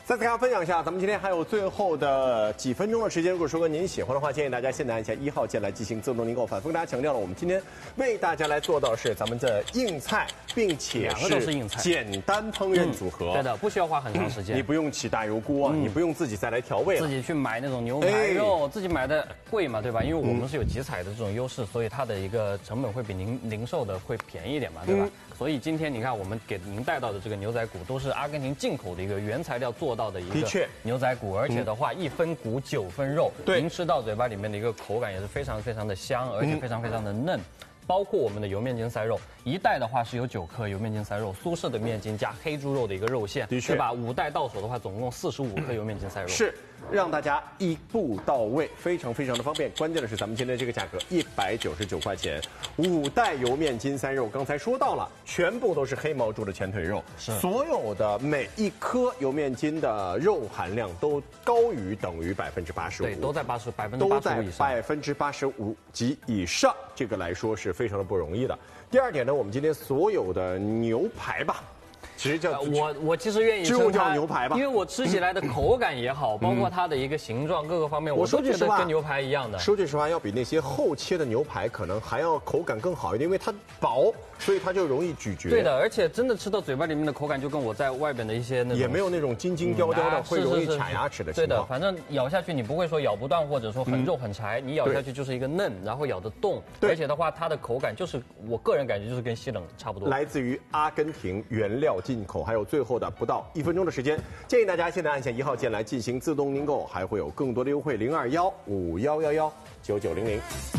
再次跟大家分享一下，咱们今天还有最后的几分钟的时间，如果说您喜欢的话，建议大家现在按下1号键来进行自动订购。反复跟大家强调了，我们今天为大家来做到是咱们的硬菜，并且两个都是硬菜， 简单烹饪组合。 对的，不需要花很长时间。 你不用起大油锅，你不用自己再来调味了， 自己去买那种牛排肉，自己买的贵嘛，对吧？因为我们是有集采的这种优势，所以它的一个成本会比您零售的会便宜一点嘛，对吧？所以今天你看，我们给您带到的这个牛仔骨都是阿根廷进口的一个原材料做到的一个牛仔骨，而且的话1分骨9分肉，您吃到嘴巴里面的一个口感也是非常非常的香，而且非常非常的嫩。包括我们的油面筋塞肉，一袋的话是有9颗油面筋塞肉，苏式的面筋加黑猪肉的一个肉馅，对吧？5袋到手的话，总共45颗油面筋塞肉， 是让大家一步到位，非常非常的方便。关键的是咱们今天这个价格199块钱，5袋油面筋塞肉，刚才说到了，全部都是黑毛猪的前腿肉，所有的每一颗油面筋的肉含量都高于等于85%， 对，都在85%以上 ，85%及以上，这个来说是非常的不容易的。第二点呢，我们今天所有的牛排吧，其实叫我其实愿意就叫牛排吧， 因为我吃起来的口感也好，包括它的一个形状各个方面，我都觉得跟牛排一样的。 说句实话，要比那些厚切的牛排可能还要口感更好一点，因为它薄，所以它就容易咀嚼。 对的，而且真的吃到嘴巴里面的口感就跟我在外边的一些那种也没有那种筋筋雕雕的，会容易卡牙齿的情况。 对的，反正咬下去你不会说咬不断，或者说很肉很柴，你咬下去就是一个嫩，然后咬得动，而且的话它的口感就是我个人感觉就是跟西冷差不多。 来自于阿根廷原料进口，还有最后的不到1分钟的时间，建议大家现在按下1号键来进行自动订购，还会有更多的优惠，0215119900。